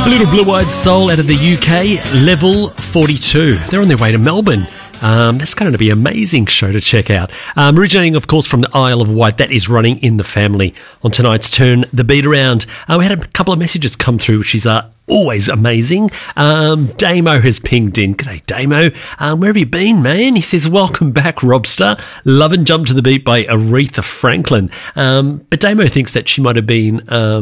Little Blue-Eyed Soul out of the UK, Level 42. They're on their way to Melbourne. That's going to be an amazing show to check out. Originating, of course, from the Isle of Wight. That is running in the family on tonight's Turn the Beat Around. We had a couple of messages come through, which is always amazing. Damo has pinged in. G'day, Damo. Where have you been, man? He says, welcome back, Robster. Love and Jump to the Beat by Aretha Franklin. But Damo thinks that she might have been,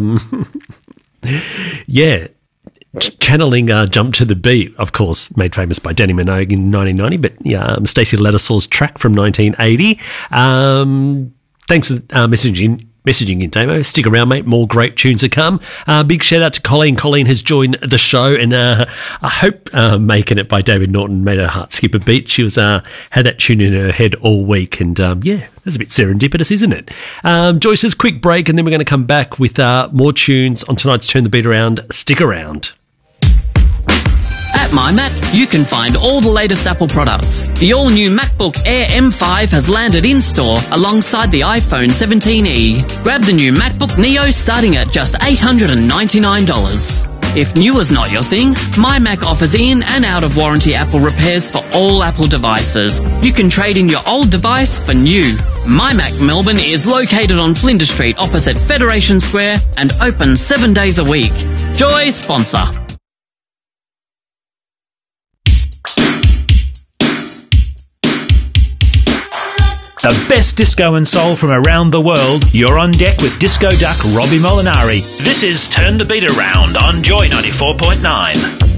channeling Jump to the Beat, of course, made famous by Danny Minogue in 1990, but Stacey Lattisaur's track from 1980. Thanks for messaging in, Damo. Stick around, mate. More great tunes to come. Big shout out to Colleen. Colleen has joined the show, and I hope Making It by David Norton made her heart skip a beat. She was had that tune in her head all week, and that's a bit serendipitous, isn't it? Joyce says, quick break, and then we're going to come back with more tunes on tonight's Turn the Beat Around. Stick around. At MyMac, you can find all the latest Apple products. The all-new MacBook Air M5 has landed in-store alongside the iPhone 17e. Grab the new MacBook Neo starting at just $899. If new is not your thing, MyMac offers in and out-of-warranty Apple repairs for all Apple devices. You can trade in your old device for new. MyMac Melbourne is located on Flinders Street opposite Federation Square and open 7 days a week. Joy sponsor. The best disco and soul from around the world. You're on deck with Disco Duck Robbie Molinari. This is Turn the Beat Around on Joy 94.9.